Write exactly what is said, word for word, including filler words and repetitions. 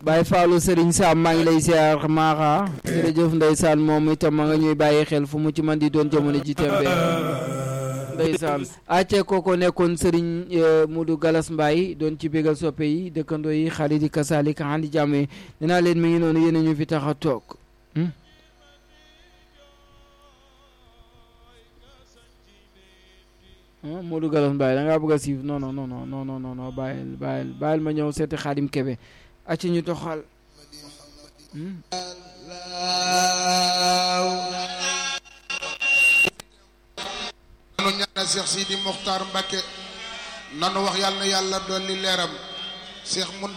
Baye Fallou Serigne Sam maa ngi lay ziar Mara jërëjëf ndeysaan moom itam ma nga ñuy bàyyi xel fu mu ci man di doon jamono ji tembe ndeysaan acce kooko nekkoon Serigne Modou Galas Mbaye doon ci bégal soppe yi dëkkandoo yi xarit yi kasaalika andi jàmm yi dinaa leen mi ngi noonu yéen ñu fi tax a toog Modou Galas Mbaye da ngaa bëgg a siif non non non non non non non bàyyil bàyyil bàyyil ma ñëw seeti Xaadim Kebe acci ñu toxal nanu ñaanal Cheikh Sidi Mokhtar Mbacké nanu wax yàlla na yàlla dolli leeram Cheikh mun